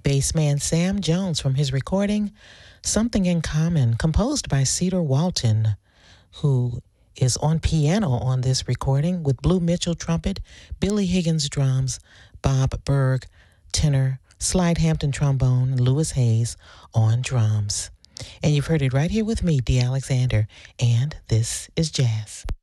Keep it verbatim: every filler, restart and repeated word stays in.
Bassman Sam Jones from his recording Something in Common, composed by Cedar Walton, who is on piano on this recording with Blue Mitchell trumpet, Billy Higgins drums, Bob Berg tenor, Slide Hampton trombone, and Lewis Hayes on drums. And you've heard it right here with me, Dee Alexander, and this is Jazz.